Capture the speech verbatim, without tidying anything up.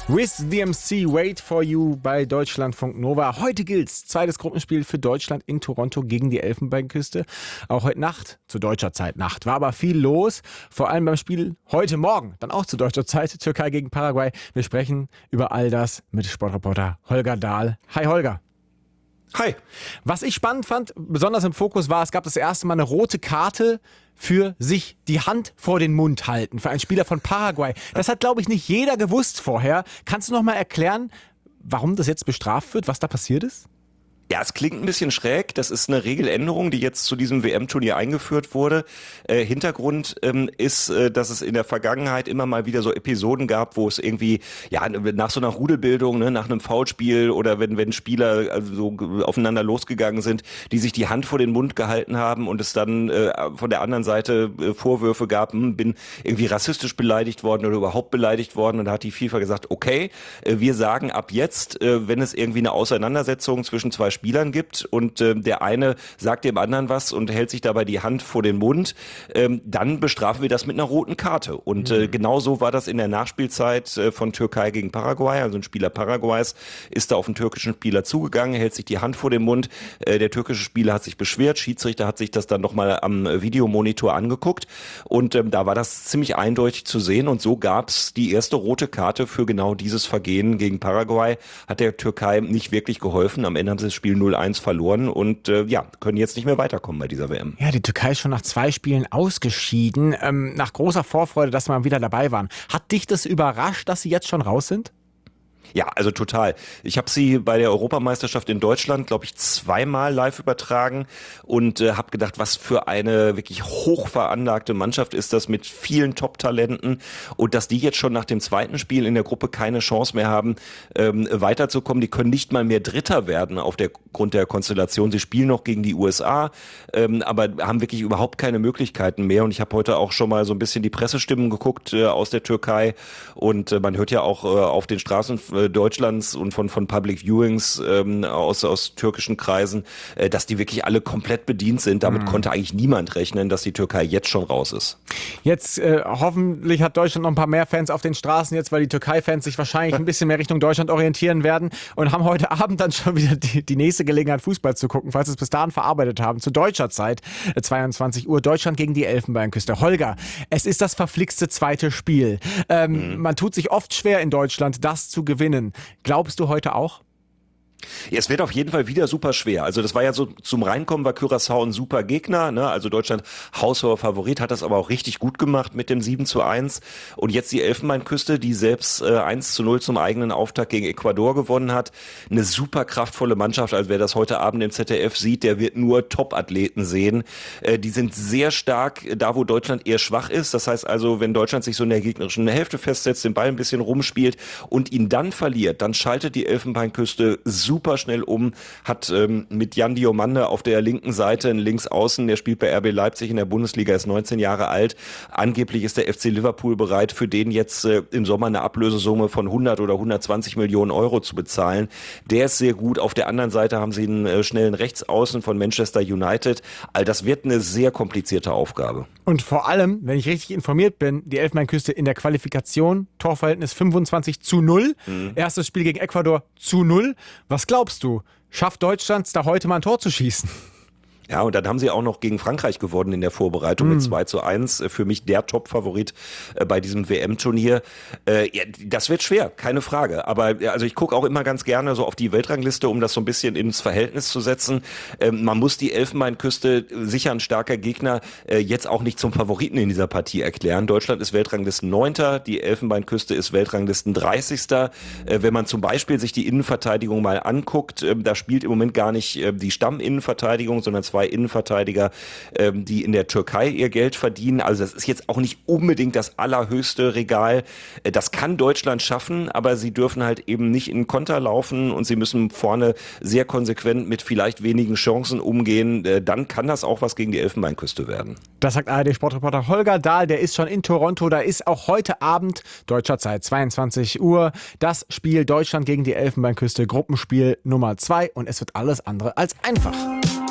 With D M C, Wait for You bei Deutschlandfunk Nova. Heute gilt's. Zweites Gruppenspiel für Deutschland in Toronto gegen die Elfenbeinküste. Auch heute Nacht, zu deutscher Zeit Nacht, war aber viel los. Vor allem beim Spiel heute Morgen, dann auch zu deutscher Zeit, Türkei gegen Paraguay. Wir sprechen über all das mit Sportreporter Holger Dahl. Hi Holger. Hi. Was ich spannend fand, besonders im Fokus war, es gab das erste Mal eine rote Karte für sich die Hand vor den Mund halten, für einen Spieler von Paraguay. Das hat, glaube ich, nicht jeder gewusst vorher. Kannst du noch mal erklären, warum das jetzt bestraft wird, was da passiert ist? Ja, es klingt ein bisschen schräg. Das ist eine Regeländerung, die jetzt zu diesem W M-Turnier eingeführt wurde. Äh, Hintergrund ähm, ist, äh, dass es in der Vergangenheit immer mal wieder so Episoden gab, wo es irgendwie, ja, nach so einer Rudelbildung, ne, nach einem Foulspiel oder wenn, wenn Spieler also so aufeinander losgegangen sind, die sich die Hand vor den Mund gehalten haben und es dann äh, von der anderen Seite äh, Vorwürfe gab, hm, bin irgendwie rassistisch beleidigt worden oder überhaupt beleidigt worden. Und da hat die FIFA gesagt, okay, äh, wir sagen ab jetzt, äh, wenn es irgendwie eine Auseinandersetzung zwischen zwei Spielern gibt und äh, der eine sagt dem anderen was und hält sich dabei die Hand vor den Mund, ähm, dann bestrafen wir das mit einer roten Karte. Und äh, genau so war das in der Nachspielzeit äh, von Türkei gegen Paraguay. Also ein Spieler Paraguays ist da auf den türkischen Spieler zugegangen, hält sich die Hand vor den Mund. Äh, der türkische Spieler hat sich beschwert, Schiedsrichter hat sich das dann nochmal am Videomonitor angeguckt und ähm, da war das ziemlich eindeutig zu sehen und so gab es die erste rote Karte für genau dieses Vergehen gegen Paraguay. Hat der Türkei nicht wirklich geholfen. Am Ende haben sie das Spiel null eins verloren und äh, ja, können jetzt nicht mehr weiterkommen bei dieser W M. Ja, die Türkei ist schon nach zwei Spielen ausgeschieden. Ähm, nach großer Vorfreude, dass sie mal wieder dabei waren. Hat dich das überrascht, dass sie jetzt schon raus sind? Ja, also total. Ich habe sie bei der Europameisterschaft in Deutschland, glaube ich, zweimal live übertragen und äh, habe gedacht, was für eine wirklich hochveranlagte Mannschaft ist das mit vielen Top-Talenten und dass die jetzt schon nach dem zweiten Spiel in der Gruppe keine Chance mehr haben, ähm, weiterzukommen. Die können nicht mal mehr Dritter werden auf der Grund der Konstellation. Sie spielen noch gegen die U S A, ähm, aber haben wirklich überhaupt keine Möglichkeiten mehr. Und ich habe heute auch schon mal so ein bisschen die Pressestimmen geguckt äh, aus der Türkei und äh, man hört ja auch äh, auf den Straßen Deutschlands und von von Public Viewings ähm, aus aus türkischen Kreisen, äh, dass die wirklich alle komplett bedient sind. Damit mhm. konnte eigentlich niemand rechnen, dass die Türkei jetzt schon raus ist. Jetzt äh, hoffentlich hat Deutschland noch ein paar mehr Fans auf den Straßen jetzt, weil die Türkei-Fans sich wahrscheinlich ein bisschen mehr Richtung Deutschland orientieren werden und haben heute Abend dann schon wieder die, die nächste Gelegenheit, Fußball zu gucken, falls sie es bis dahin verarbeitet haben. Zu deutscher Zeit, äh, zweiundzwanzig Uhr, Deutschland gegen die Elfenbeinküste. Holger, es ist das verflixte zweite Spiel. Ähm, mhm. Man tut sich oft schwer in Deutschland, das zu gewinnen. Glaubst du heute auch? Ja, es wird auf jeden Fall wieder super schwer. Also das war ja so, zum Reinkommen war Curaçao ein super Gegner, ne? Also Deutschland haushoher Favorit, hat das aber auch richtig gut gemacht mit dem sieben zu eins. Und jetzt die Elfenbeinküste, die selbst äh, eins zu null zum eigenen Auftakt gegen Ecuador gewonnen hat. Eine super kraftvolle Mannschaft. Also wer das heute Abend im Z D F sieht, der wird nur Top-Athleten sehen. Äh, die sind sehr stark da, wo Deutschland eher schwach ist. Das heißt also, wenn Deutschland sich so in der gegnerischen Hälfte festsetzt, den Ball ein bisschen rumspielt und ihn dann verliert, dann schaltet die Elfenbeinküste super super schnell um, hat ähm, mit Jan Diomande auf der linken Seite einen Linksaußen, der spielt bei R B Leipzig in der Bundesliga, ist neunzehn Jahre alt. Angeblich ist der F C Liverpool bereit, für den jetzt äh, im Sommer eine Ablösesumme von hundert oder hundertzwanzig Millionen Euro zu bezahlen. Der ist sehr gut. Auf der anderen Seite haben sie einen äh, schnellen Rechtsaußen von Manchester United. All das wird eine sehr komplizierte Aufgabe. Und vor allem, wenn ich richtig informiert bin, die Elfenbeinküste in der Qualifikation, Torverhältnis fünfundzwanzig zu null. Mhm. Erstes Spiel gegen Ecuador zu null. Was glaubst du? Schafft Deutschland da heute mal ein Tor zu schießen? Ja, und dann haben sie auch noch gegen Frankreich gewonnen in der Vorbereitung mm. mit zwei zu eins. Für mich der Top-Favorit bei diesem W M-Turnier. Äh, ja, das wird schwer, keine Frage. Aber also ich gucke auch immer ganz gerne so auf die Weltrangliste, um das so ein bisschen ins Verhältnis zu setzen. Ähm, man muss die Elfenbeinküste, sicher ein starker Gegner, äh, jetzt auch nicht zum Favoriten in dieser Partie erklären. Deutschland ist Weltranglisten Neunter, die Elfenbeinküste ist Weltranglisten Dreißigster. Äh, wenn man zum Beispiel sich die Innenverteidigung mal anguckt, äh, da spielt im Moment gar nicht äh, die Stamminnenverteidigung, sondern zwei Innenverteidiger, ähm, die in der Türkei ihr Geld verdienen. Also das ist jetzt auch nicht unbedingt das allerhöchste Regal. Äh, das kann Deutschland schaffen, aber sie dürfen halt eben nicht in Konter laufen und sie müssen vorne sehr konsequent mit vielleicht wenigen Chancen umgehen. Äh, dann kann das auch was gegen die Elfenbeinküste werden. Das sagt A R D-Sportreporter Holger Dahl, der ist schon in Toronto. Da ist auch heute Abend, deutscher Zeit, zweiundzwanzig Uhr, das Spiel Deutschland gegen die Elfenbeinküste, Gruppenspiel Nummer zwei und es wird alles andere als einfach.